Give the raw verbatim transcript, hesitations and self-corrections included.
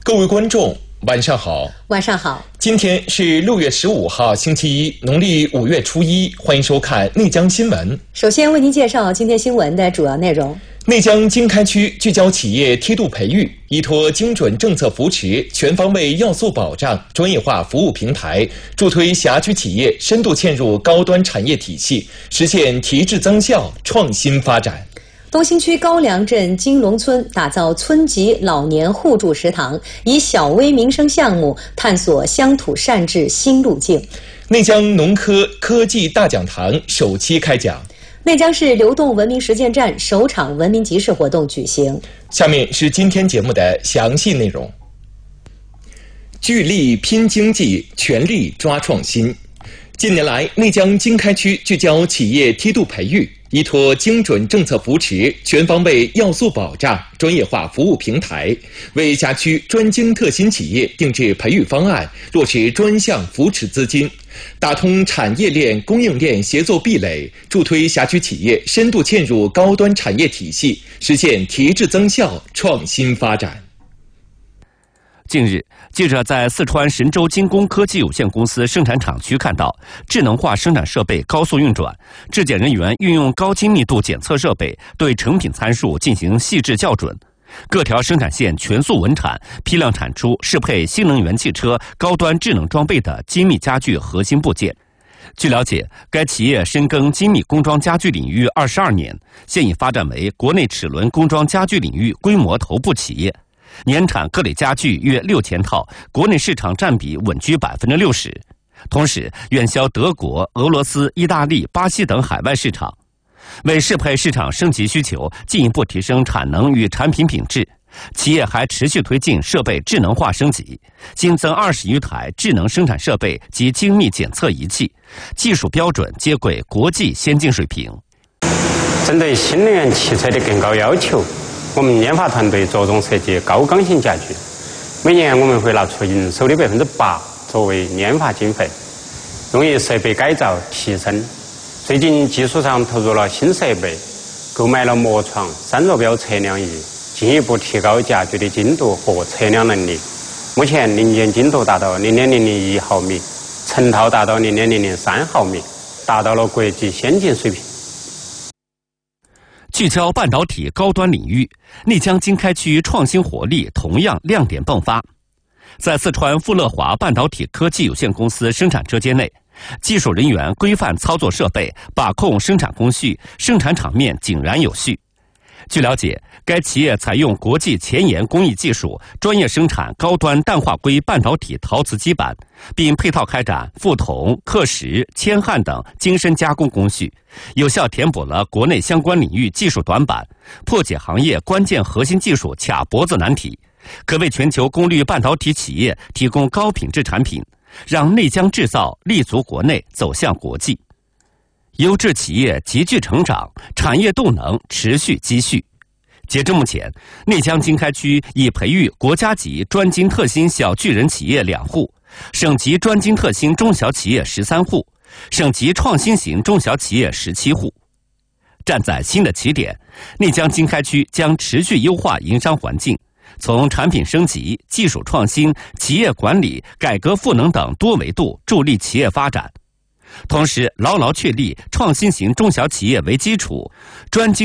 各位观众，晚上好。 晚上好。 今天是六月十五号，星期一，农历五月初一。欢迎收看内江新闻。 首先为您介绍今天新闻的主要内容。 内江经开区聚焦企业梯度培育，依托精准政策扶持、全方位要素保障、专业化服务平台，助推辖区企业深度嵌入高端产业体系，实现提质增效、创新发展。 东兴区高梁镇金龙村打造村级老年互助食堂，以小微民生项目探索乡土善治新路径。 内江农科科技大讲堂首期开讲。 内江市流动文明实践站首场文明集市活动举行。 下面是今天节目的详细内容。聚力拼经济，全力抓创新。近年来，内江经开区聚焦企业梯度培育，依托精准政策扶持、全方位要素保障、专业化服务平台，为辖区专精特新企业定制培育方案，落实专项扶持资金，打通产业链、供应链协作壁垒，助推辖区企业深度嵌入高端产业体系，实现提质增效、创新发展。 近日，记者在四川神州精工科技有限公司生产厂区看到，智能化生产设备高速运转，质检人员运用高精密度检测设备对成品参数进行细致校准，各条生产线全速稳产，批量产出适配新能源汽车、高端智能装备的精密家具核心部件。据了解，该企业深耕精密工装家具领域二十二年，现已发展为国内齿轮工装家具领域规模头部企业。年产各类家具约六千套，国内市场占比稳居百分之六十。同时，远销德国、俄罗斯、意大利、巴西等海外市场。为适配市场升级需求，进一步提升产能与产品品质，企业还持续推进设备智能化升级，新增二十余台智能生产设备及精密检测仪器，技术标准接轨国际先进水平。 针对新能源汽车的更高要求，我们研发团队着重设计高刚性家具，每年我们会拿出营收的百分之八作为研发经费，用于设备改造提升。最近技术上投入了新设备，购买了磨床、散热表测量仪，进一步提高家具的精度和测量能力。目前零件精度达到零点零零一毫米，成套达到零点零零三毫米，达到了国际先进水平。 聚焦半导体高端领域，内江经开区创新活力同样亮点迸发。在四川富乐华半导体科技有限公司生产车间内，技术人员规范操作设备，把控生产工序，生产场面井然有序。据了解，该企业采用国际前沿工艺技术，专业生产高端氮化硅半导体陶瓷基板，并配套开展覆铜、刻蚀、铅焊等精深加工工序，有效填补了国内相关领域技术短板，破解行业关键核心技术卡脖子难题，可为全球功率半导体企业提供高品质产品，让内江制造立足国内，走向国际。优质企业急剧成长，产业动能持续积蓄。截至目前，内江经开区已培育国家级专精特新小巨人企业两户，省级专精特新中小企业十三户，省级创新型中小企业十七户。站在新的起点，内江经开区将持续优化营商环境，从产品升级、技术创新、企业管理、改革赋能等多维度助力企业发展。同时，牢牢确立创新型中小企业为基础，专精